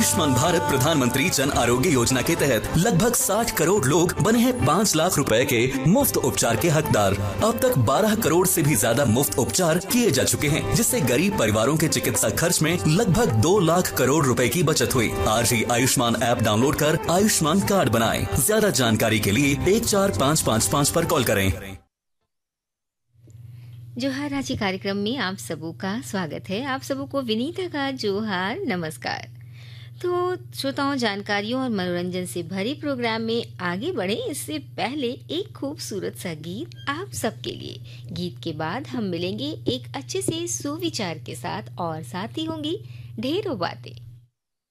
आयुष्मान भारत प्रधानमंत्री जन आरोग्य योजना के तहत लगभग 60 करोड़ लोग बने हैं 5 लाख रुपए के मुफ्त उपचार के हकदार। अब तक 12 करोड़ से भी ज्यादा मुफ्त उपचार किए जा चुके हैं, जिससे गरीब परिवारों के चिकित्सा खर्च में लगभग 2 लाख करोड़ रुपए की बचत हुई। आज ही आयुष्मान ऐप डाउनलोड कर आयुष्मान कार्ड बनाएं। ज्यादा जानकारी के लिए 14555 पर कॉल करें। जोहार रांची कार्यक्रम में आप सबों का स्वागत है। आप सबों को विनीता का जोहार नमस्कार। तो श्रोताओं, जानकारियों और मनोरंजन से भरे प्रोग्राम में आगे बढ़े इससे पहले एक खूबसूरत सा गीत आप सबके लिए। गीत के बाद हम मिलेंगे एक अच्छे से सुविचार के साथ और साथ ही होंगी ढेरों बातें।